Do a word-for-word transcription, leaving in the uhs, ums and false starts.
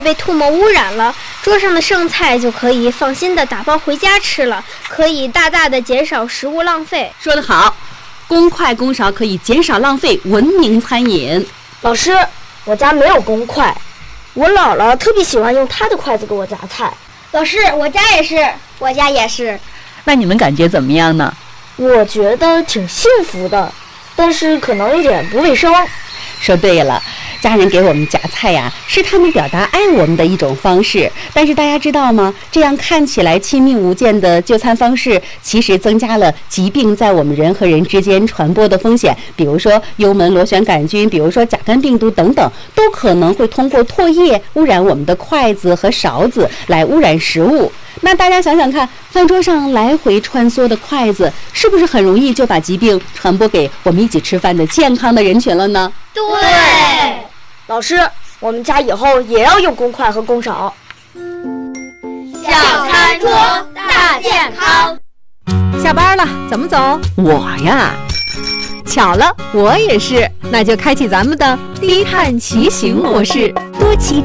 被唾沫污染了，桌上的剩菜就可以放心的打包回家吃了，可以大大的减少食物浪费。 说得好，公筷公勺可以减少浪费，文明餐饮。 老师，我家没有公筷，我姥姥特别喜欢用她的筷子给我夹菜。 老师，我家也是，我家也是。 那你们感觉怎么样呢？ 我觉得挺幸福的，但是可能有点不卫生。 说对了，家人给我们夹菜呀，是他们表达爱我们的一种方式。但是大家知道吗？这样看起来亲密无间的就餐方式，其实增加了疾病在我们人和人之间传播的风险。比如说幽门螺旋杆菌，比如说甲肝病毒等等，都可能会通过唾液污染我们的筷子和勺子，来污染食物。那大家想想看，饭桌上来回穿梭的筷子，是不是很容易就把疾病传播给我们一起吃饭的健康的人群了呢？ 对， 老师，我们家以后也要用公筷和公勺。 小餐桌大健康。 下班了，怎么走？ 我呀， 巧了，我也是。那就开启咱们的低碳骑行模式，多骑